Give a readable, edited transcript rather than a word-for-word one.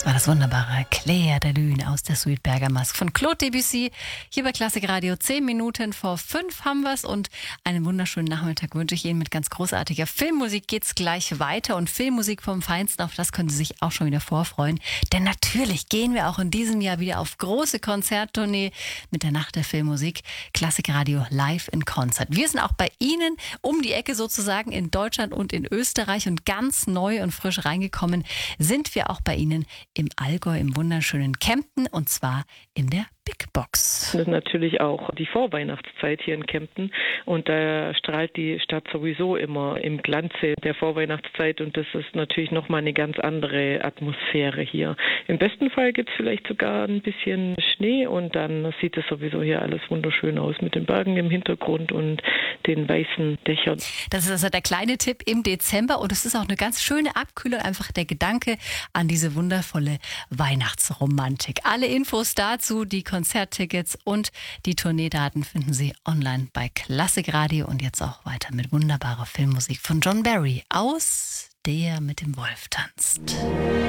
Das war das wunderbare Clair de Lune aus der Suite Bergamasque von Claude Debussy. Hier bei Klassik Radio 10 Minuten vor 5 haben wir's und einen wunderschönen Nachmittag wünsche ich Ihnen mit ganz großartiger Filmmusik. Geht's gleich weiter und Filmmusik vom Feinsten, auf das können Sie sich auch schon wieder vorfreuen. Denn natürlich gehen wir auch in diesem Jahr wieder auf große Konzerttournee mit der Nacht der Filmmusik. Klassik Radio live in Konzert. Wir sind auch bei Ihnen um die Ecke sozusagen in Deutschland und in Österreich und ganz neu und frisch reingekommen sind wir auch bei Ihnen im Allgäu, im wunderschönen Kempten und zwar in der Big Box. Das ist natürlich auch die Vorweihnachtszeit hier in Kempten und da strahlt die Stadt sowieso immer im Glanze der Vorweihnachtszeit und das ist natürlich nochmal eine ganz andere Atmosphäre hier. Im besten Fall gibt es vielleicht sogar ein bisschen Schnee und dann sieht es sowieso hier alles wunderschön aus mit den Bergen im Hintergrund und den weißen Dächern. Das ist also der kleine Tipp im Dezember und es ist auch eine ganz schöne Abkühlung, einfach der Gedanke an diese wundervolle Weihnachtsromantik. Alle Infos dazu, die Konzerttickets und die Tourneedaten finden Sie online bei Klassik Radio und jetzt auch weiter mit wunderbarer Filmmusik von John Barry aus Der mit dem Wolf tanzt.